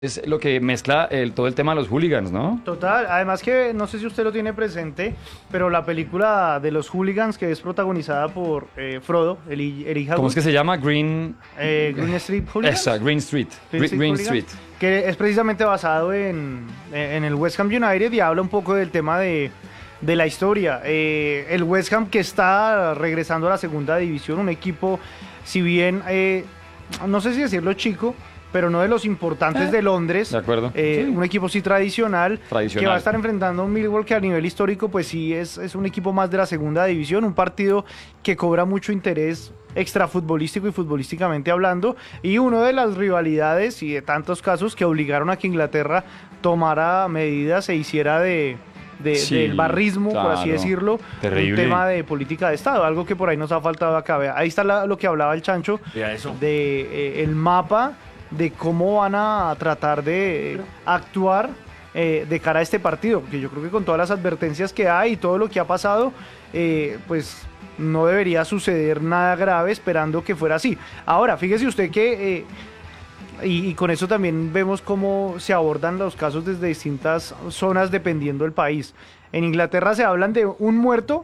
Es lo que mezcla todo el tema de los hooligans, ¿no? Total, además que no sé si usted lo tiene presente, pero la película de los hooligans que es protagonizada por Frodo, Elijah ¿Cómo es Wood, que se llama? Green Street Hooligans. Esa, Green Street. Green Street. Que es precisamente basado en el West Ham United y habla un poco del tema de la historia. El West Ham, que está regresando a la segunda división, un equipo, si bien, no sé si decirlo chico, pero no de los importantes de Londres. De acuerdo. Sí. Un equipo sí tradicional, que va a estar enfrentando a un Millwall que a nivel histórico pues sí es un equipo más de la segunda división, un partido que cobra mucho interés extrafutbolístico y futbolísticamente hablando, y una de las rivalidades y de tantos casos que obligaron a que Inglaterra tomara medidas e hiciera del barrismo, claro, por así decirlo, terrible. Un tema de política de Estado, algo que por ahí nos ha faltado acá. Ahí está lo que hablaba el Chancho de el mapa de cómo van a tratar de actuar de cara a este partido, porque yo creo que con todas las advertencias que hay y todo lo que ha pasado, pues no debería suceder nada grave, esperando que fuera así. Ahora, fíjese usted que y con eso también vemos cómo se abordan los casos desde distintas zonas dependiendo del país. En Inglaterra se hablan de un muerto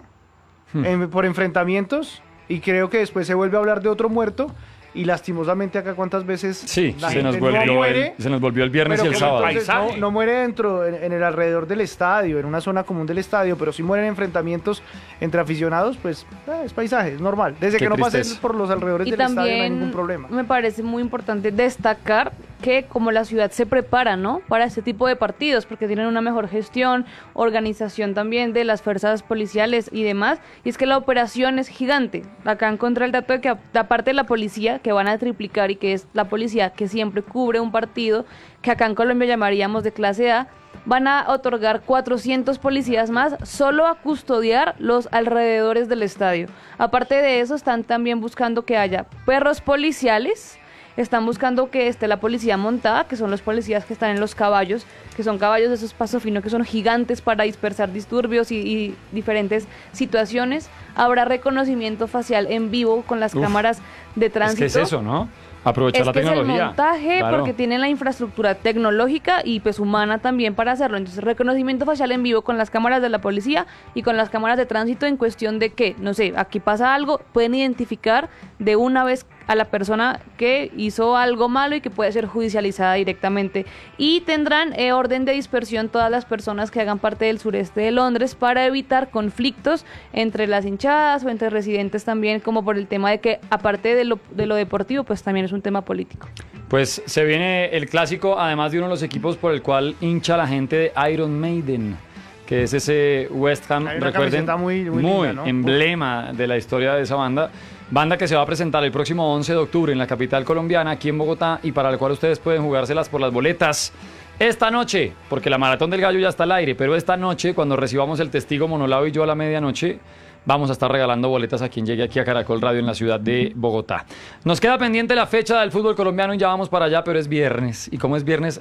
por enfrentamientos, y creo que después se vuelve a hablar de otro muerto. Y lastimosamente acá cuántas veces se nos volvió el viernes y el sábado. No muere dentro, en el alrededor del estadio, en una zona común del estadio, pero si mueren enfrentamientos entre aficionados, pues es paisaje, es normal. Desde que no pasen por los alrededores del estadio no hay ningún problema. Me parece muy importante destacar que como la ciudad se prepara, ¿no?, para este tipo de partidos, porque tienen una mejor gestión, organización también de las fuerzas policiales y demás, y es que la operación es gigante. Acá encontré el dato de que aparte de la policía, que van a triplicar, y que es la policía que siempre cubre un partido, que acá en Colombia llamaríamos de clase A, van a otorgar 400 policías más solo a custodiar los alrededores del estadio. Aparte de eso, están también buscando que haya perros policiales. Están buscando que esté la policía montada, que son los policías que están en los caballos, que son caballos de esos paso fino, que son gigantes para dispersar disturbios y diferentes situaciones. Habrá reconocimiento facial en vivo con las cámaras de tránsito. Es que es eso, ¿no? Aprovechar la tecnología. Es el montaje, claro, porque tienen la infraestructura tecnológica y pues humana también para hacerlo. Entonces, reconocimiento facial en vivo con las cámaras de la policía y con las cámaras de tránsito, en cuestión de que, no sé, aquí pasa algo, pueden identificar de una vez a la persona que hizo algo malo y que puede ser judicializada directamente. Y tendrán orden de dispersión todas las personas que hagan parte del sureste de Londres, para evitar conflictos entre las hinchadas o entre residentes también, como por el tema de que, aparte de lo deportivo, pues también es un tema político. Pues se viene el clásico, además de uno de los equipos por el cual hincha la gente de Iron Maiden, que es ese West Ham, recuerden, muy linda, ¿no?, emblema de la historia de esa banda que se va a presentar el próximo 11 de octubre en la capital colombiana, aquí en Bogotá, y para la cual ustedes pueden jugárselas por las boletas esta noche, porque la Maratón del Gallo ya está al aire, pero esta noche, cuando recibamos el testigo Monolao y yo a la medianoche, vamos a estar regalando boletas a quien llegue aquí a Caracol Radio en la ciudad de Bogotá. Nos queda pendiente la fecha del fútbol colombiano y ya vamos para allá, pero es viernes. Y como es viernes,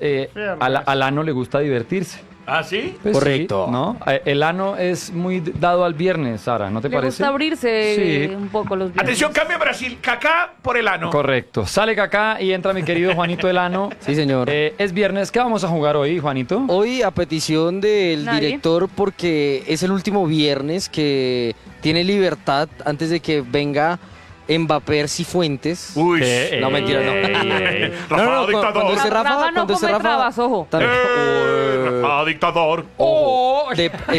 al ano le gusta divertirse. ¿Ah, sí? Pues correcto. Sí, ¿no? El ano es muy dado al viernes, Sara, ¿no te parece? Le gusta abrirse un poco los viernes. Atención, cambio Brasil. Kaká por el ano. Correcto. Sale Kaká y entra mi querido Juanito el ano. Sí, señor. Es viernes. ¿Qué vamos a jugar hoy, Juanito? Hoy, a petición del director, porque es el último viernes que tiene libertad antes de que venga Mbappé Cifuentes. Uy, no, mentira, no. Rafa, dictador. Cuando esté Rafa, no come trabas, ojo. Rafa, dictador. Ojo.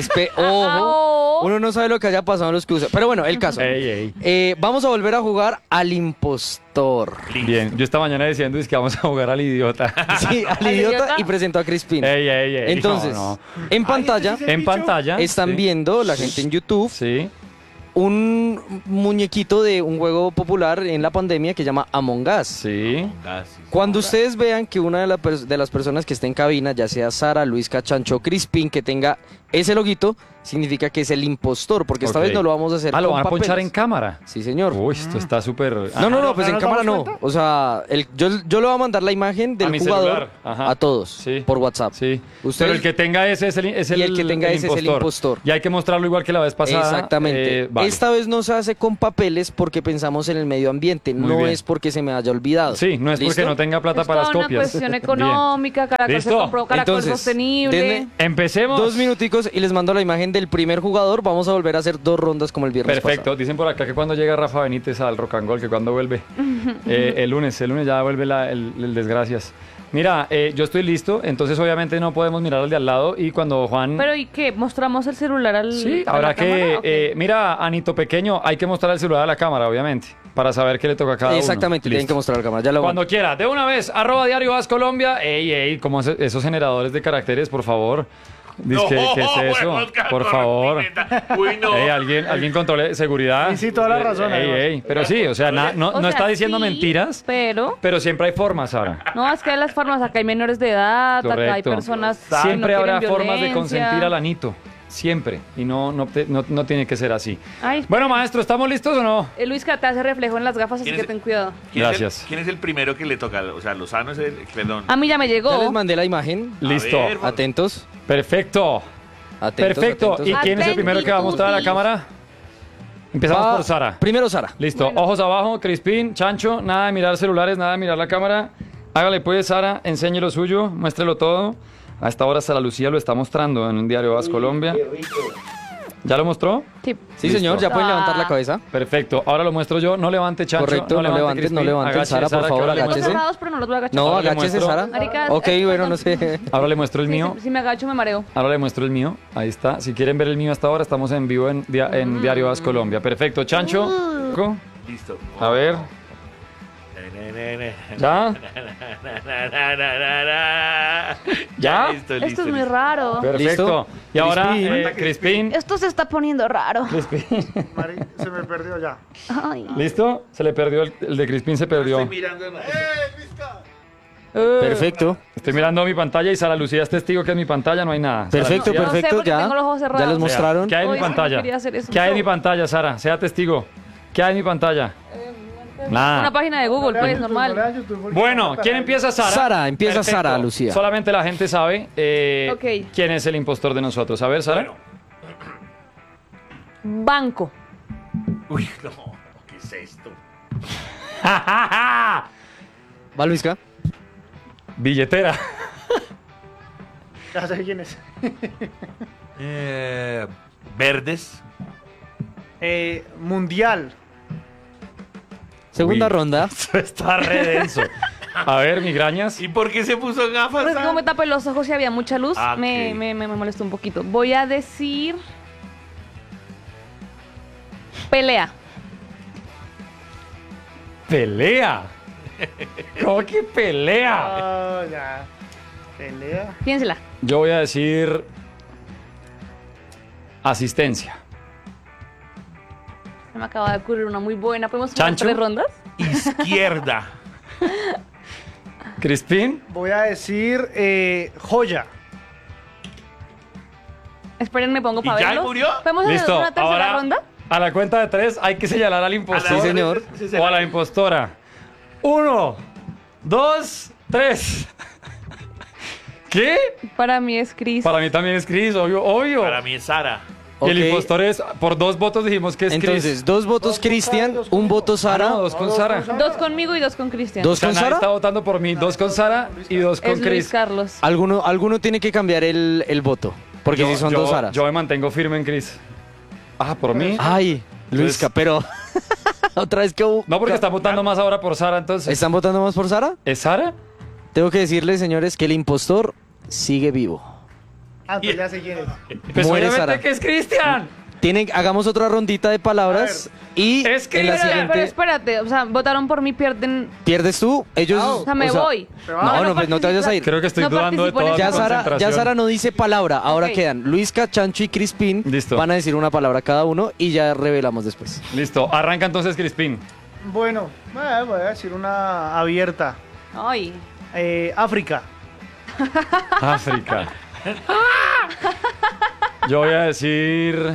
Ojo. Uno no sabe lo que haya pasado en los cruces. Pero bueno, el caso. Vamos a volver a jugar al impostor. Bien, yo esta mañana diciendo es que vamos a jugar al idiota. Sí, al idiota, y presentó a Crispín. Entonces, en pantalla están viendo la gente en YouTube. Sí. Un muñequito de un juego popular en la pandemia que se llama Among Us. Sí. Cuando ustedes vean que una de las personas que esté en cabina, ya sea Sara, Luis Cachancho, Crispín, que tenga ese loguito significa que es el impostor, porque esta vez no lo vamos a hacer. ¿Lo van a ponchar en cámara? Sí, señor. Uy, esto está súper... No, pues en cámara no. O sea, yo le voy a mandar la imagen del jugador a todos por WhatsApp. Sí. Pero el que tenga ese es el impostor. Y hay que mostrarlo igual que la vez pasada. Exactamente. Vale. Esta vez no se hace con papeles porque pensamos en el medio ambiente, es porque se me haya olvidado. Sí, no es porque no tenga plata para las copias. Es una cuestión económica, Caracol se compró Caracol Sostenible. Empecemos. 2 minuticos y les mando la imagen del primer jugador. Vamos a volver a hacer 2 rondas como el viernes Perfecto. pasado. Dicen por acá que cuando llega Rafa Benítez al Rock and Roll, que cuando vuelve. El lunes ya vuelve el desgracias. Mira, yo estoy listo, entonces obviamente no podemos mirar al de al lado y cuando Juan... ¿Pero y qué? ¿Mostramos el celular al Sí, habrá que... mira, Anito pequeño, hay que mostrar el celular a la cámara, obviamente, para saber qué le toca a cada uno. Exactamente, tienen que mostrar a la cámara. Ya lo cuando quiera, de una vez, @Diario As Colombia. Ey, como esos generadores de caracteres, por favor. Dice ¿qué es eso? Por favor. Uy, no. Alguien controle seguridad. Sí, toda la razón. Pero sí, o sea, no está diciendo mentiras, pero siempre hay formas, Sara. No, es que hay las formas, acá hay menores de edad, Correcto. acá hay personas siempre que no habrá quieren formas de violencia. consentir al anito. Siempre. Y no tiene que ser así. Ay, Bueno, maestro, ¿estamos listos o no? Luis, que te hace reflejo en las gafas, así que ten cuidado. Gracias. ¿Quién es el primero que le toca? O sea, Lozano es el... Perdón. A mí ya me llegó. Ya les mandé la imagen. Listo. ver, Atentos. Perfecto. Perfecto. Atentos. ¿Y quién es el primero que va a mostrar a la cámara? Empezamos por Sara. Primero Sara. Listo. Bueno. Ojos abajo, Crispín, Chancho, nada de mirar celulares, nada de mirar la cámara. Hágale pues, Sara, enseñe lo suyo, muéstrelo todo. A esta hora Sara Lucía lo está mostrando en el diario As Colombia. ¿Ya lo mostró? Sí. Sí, señor, ya pueden levantar la cabeza. Perfecto. Ahora lo muestro yo. No levante, Chancho. Correcto, no levante, Crispín. no levante. Agáchese, Sara, por favor, que ahora le agáchese. muestro. Cerrados, pero no los voy a agachar. No, Ahora le agáchese, muestro. Sara. Marica, Ok, bueno, no sé. Ahora le muestro el mío. Si me agacho, me mareo. Ahora le muestro el mío. Ahí está. Si quieren ver el mío hasta ahora, estamos en vivo en Diario As Colombia. Perfecto. Chancho. Listo. A ver. ¿Ya? ¿Ya? Listo. Esto es muy raro. Perfecto. ¿Listo? Y ahora, Crispín. Crispín. Esto se está poniendo raro. Mari, se me perdió ya. Ay. ¿Listo? Se le perdió el de Crispín, se perdió. Estoy mirando... Perfecto. Estoy mirando mi pantalla y Sara Lucía es testigo que en mi pantalla no hay nada. Sara Perfecto, Lucía, No sé, perfecto. porque Ya. tengo los ojos cerrados. Ya les mostraron. ¿qué hay en mi Oye, pantalla? no quería hacer eso. ¿Qué hay en mi pantalla, Sara? Sea testigo. ¿Qué hay en mi pantalla? Nada. Una página de Google, pues, normal. Bueno, ¿quién empieza, Sara? Sara, empieza Perfecto. Sara, Lucía. Solamente la gente sabe Ok. quién es el impostor de nosotros. A ver, Sara. Banco. Uy, no. ¿Qué es esto? ¿Va, Luisca? Billetera. Ya sé quién es. Verdes. Mundial. Segunda Uy. ronda. Esto está re denso. A ver, migrañas. ¿Y por qué se puso gafas? Pues como me tapé los ojos y había mucha luz, Ah, me ok. molestó un poquito. Voy a decir... Pelea. Pelea. ¿Cómo que pelea? Ah, ya. Pelea. Piénsela. Yo voy a decir asistencia. Se me acaba de ocurrir una muy buena. ¿Podemos jugar ¿Chancho? 3 rondas? Izquierda. Crispín. Voy a decir joya. Esperen, me pongo ¿Y para ya verlo. murió? ¿Podemos hacer Listo. una tercera Ahora, ronda? a la cuenta de 3 hay que señalar al impostor. Sí, señor. O a la impostora. 1, 2, 3. ¿Qué? Para mí es Chris. Para mí también es Chris, obvio. Para mí es Sara. Y el Ok. impostor es, por 2 votos dijimos que es Entonces, Chris. 2 votos Cristian, un voto Sara. No, 2 con Sara. 2 conmigo y 2 con Cristian. ¿Dos O sea, con nadie Sara? está votando por mí. 2 con Sara y 2 con Es Luis Chris. Carlos. Alguno tiene que cambiar el voto. Porque si son 2 Saras. Yo me mantengo firme en Chris. Ah, ¿por mí? Ay, Luisca, pero. Otra vez que. No, porque están votando más ahora por Sara, entonces. ¿Están votando más por Sara? ¿Es Sara? Tengo que decirles, señores, que el impostor sigue vivo. Ah, pues ya sé quién es. Pues Muere obviamente Sara. que es Cristian. Hagamos otra rondita de palabras y Es que en la Pero- Pero siguiente espérate, o sea, votaron por mí, pierden. pierdes tú, ellos. O sea, me voy. No, pues no te vayas a ir. Creo que estoy No dudando de participo en toda el- Ya tu Sara, concentración. ya Sara no dice palabra. Ahora Ok. quedan Luisca, Chancho y Crispín. Listo. Van a decir una palabra cada uno y ya revelamos después. Listo, arranca entonces Crispín. Bueno, voy a decir una abierta. Ay. África. África. Yo voy a decir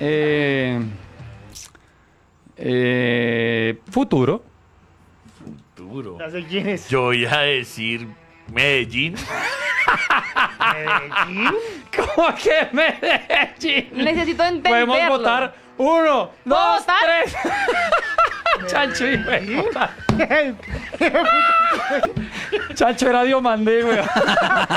futuro. Duro. Ya sé quién es. Yo voy a decir Medellín. ¿Medellín? ¿Cómo que Medellín? Necesito entenderlo. Podemos votar 1, 2, votar? 3. Chancho, hijo de puta. Chancho era Diomandé, güey.